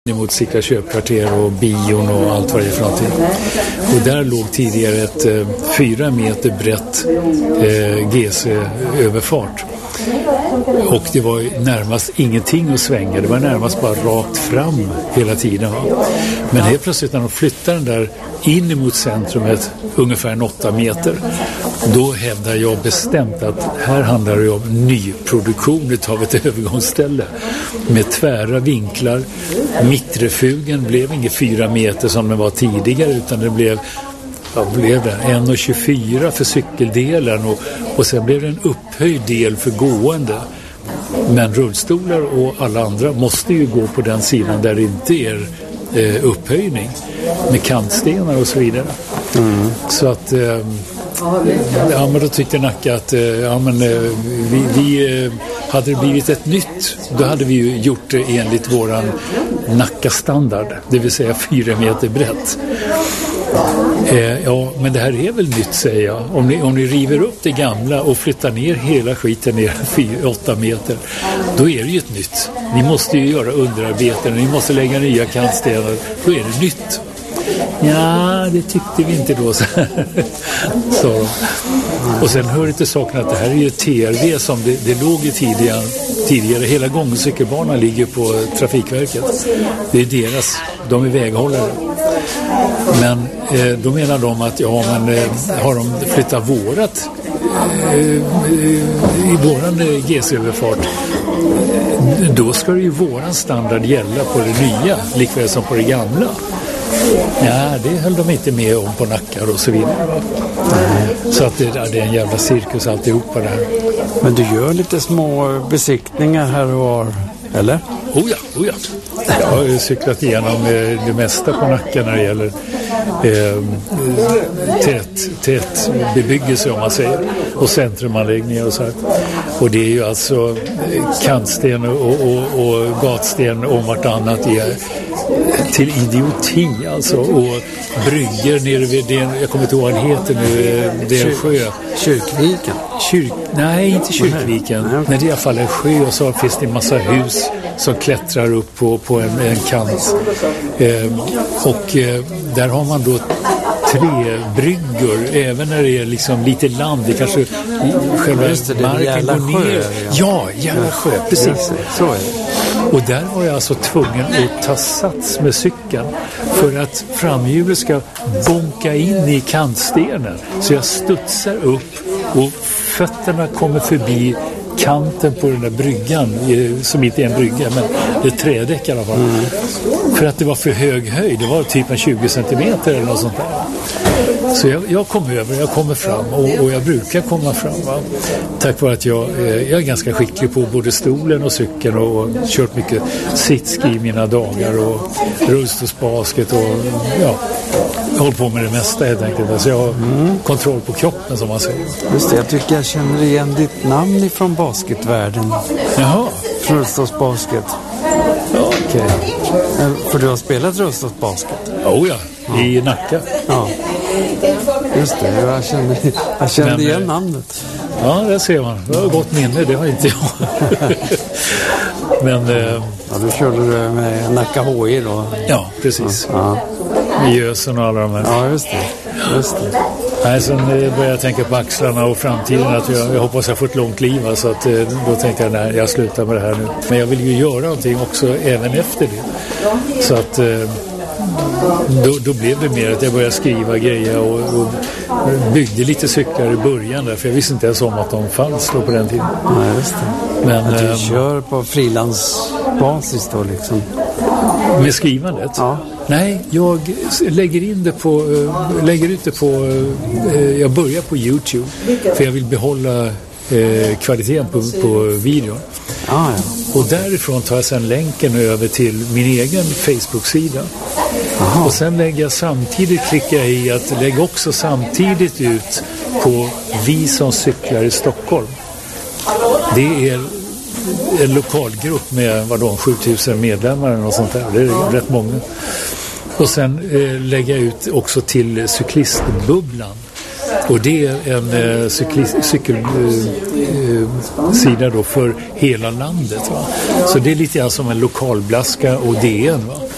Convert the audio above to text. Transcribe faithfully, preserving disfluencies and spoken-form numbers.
mot Sickla köpkvarter och bion och allt vad det är för någonting. Och där låg tidigare ett eh, fyra meter brett eh, G C-överfart. Och det var närmast ingenting att svänga. Det var närmast bara rakt fram hela tiden. Va? Men helt plötsligt när de flyttar den där in emot centrumet ungefär en åtta meter, då hävdar jag bestämt att här handlar det om nyproduktion av ett övergångsställe med tvära vinklar. Mittrefugen blev inte fyra meter som den var tidigare, utan det blev Vad blev det? en komma tjugofyra för cykeldelen och, och sen blev det en upphöjd del för gående. Men rullstolar och alla andra måste ju gå på den sidan där det inte är eh, upphöjning med kantstenar och så vidare. Mm. Så att eh, ja, men då tyckte Nacka att eh, ja, men, eh, vi, vi eh, hade det blivit ett nytt, då hade vi ju gjort det enligt våran Nacka-standard, det vill säga fyra meter brett. Eh, ja, men det här är väl nytt, säger jag. Om ni, om ni river upp det gamla och flyttar ner hela skiten ner fyra, åtta meter, då är det ju ett nytt. Ni måste ju göra underarbeten, ni måste lägga nya kantstenar, då är det nytt. Ja, det tyckte vi inte då. Så. Och sen hör det till saken att det här är ju T R V som det, det låg i tidigare, tidigare. Hela gångcykelbanan ligger på Trafikverket. Det är deras, de är väghållare. Men eh, då menar de att ja, men eh, har de flyttat vårat eh, i våran eh, G C-överfart, då ska ju våran standard gälla på det nya likväl som på det gamla. Ja, det höll de inte med om på Nackar och så vidare. Mm. Så att det, det är en jävla cirkus alltihopa det här. Men du gör lite små besiktningar här och var, eller? Oh ja, oh ja. Jag har cyklat igenom eh, det mesta på Nacka när det gäller eh, tät, tät bebyggelse, om man säger, och centrumanläggningar och så här. Och det är ju alltså kantsten och, och, och gatsten om vartannat är till idioti alltså, och brygger nere vid den, jag kommer inte ihåg vad den heter nu, det är en sjö. Kyrkviken? Kyrk, nej, inte Kyrkviken. Nej, men det är i alla fall en sjö, och så finns det en massa hus som klättrar upp på, på en, en kant. Eh, och eh, där har man då tre bryggor, även när det är liksom lite land, det kanske själva det, marken går ner. Sjö, ja, jävla sjö, precis. Så är det. Och där var jag alltså tvungen att ta sats med cykeln för att framhjulet ska bonka in i kantstenen. Så jag studsar upp och fötterna kommer förbi kanten på den där bryggan, som inte är en brygga, men det är trädäck i alla fall. Mm. För att det var för hög höjd, det var typ en tjugo centimeter eller något sånt där. Så jag, jag kom över, jag kommer fram och, och jag brukar komma fram, va? Tack vare att jag, jag är ganska skicklig på både stolen och cykeln och, och kört mycket sitski i mina dagar och rullstolsbasket och ja, jag håller på med det mesta helt enkelt. Alltså jag har mm. kontroll på kroppen, som man säger. Just det, jag tycker jag känner igen ditt namn ifrån basketvärlden. Jaha. Rullstolsbasket. Ja, okej. Okay. För du har spelat rullstolsbasket? Oh ja, ja, i Nacka. Ja. Just det, jag kände, jag kände Men, igen namnet. Ja, det ser man. Det har gott minne, det har inte jag. Men... Eh, ja, du körde du med Nacka H I då? Ja, precis. Ja. Med Gösen och alla de här. Ja, just det. Just det. Nej, sen började jag tänka på axlarna och framtiden. Att jag, jag hoppas jag får ett långt liv. Så att, då tänkte jag, nej, jag slutar med det här nu. Men jag vill ju göra någonting också även efter det. Så att... Då, då blev det mer att jag började skriva grejer och, och byggde lite cyklar i början där, för jag visste inte ens om att de fanns då på den tiden. Nej, just det. Men att du ähm, kör på frilansbasis då liksom? Med skrivandet? Ja. Nej, jag lägger in det på, äh, lägger ut det på, äh, jag börjar på YouTube, för jag vill behålla äh, kvaliteten på, på videon. Ah, ja. Och därifrån tar jag sedan länken över till min egen Facebook-sida. Aha. Och sen lägger jag samtidigt, klickar jag i att lägga också samtidigt ut på Vi som cyklar i Stockholm. Det är en lokalgrupp med vadå, sjutusen medlemmar och sånt där. Det är rätt många. Och sen eh, lägger jag ut också till cyklistbubblan. Och det är en eh, cykelsida eh, eh, då för hela landet. Va? Så det är lite grann som en lokalblaska och D N. Va?